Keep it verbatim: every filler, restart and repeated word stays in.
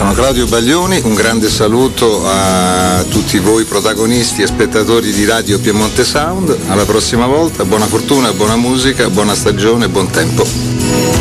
Sono Claudio Baglioni, un grande saluto a tutti voi protagonisti e spettatori di Radio Piemonte Sound. Alla prossima volta, buona fortuna, buona musica, buona stagione, buon tempo.